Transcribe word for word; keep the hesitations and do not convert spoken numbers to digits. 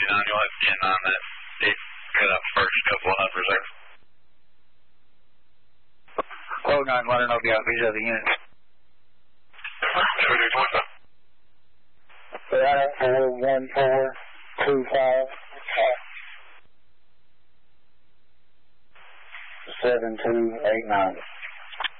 fifty-nine, you'll have ten nine that. It cut up first couple of numbers there. Oh, nine, let her know the outreach of the units. two twenty-five. Right, four one four two five seven two eight nine.